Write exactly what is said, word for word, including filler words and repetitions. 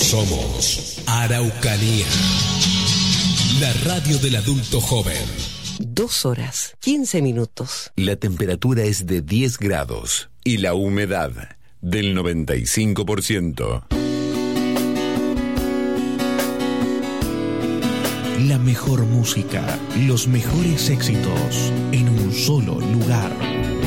Somos Araucanía, la radio del adulto joven. Dos horas, quince minutos. La temperatura es de diez grados y la humedad del noventa y cinco por ciento. La mejor música, los mejores éxitos en un solo lugar.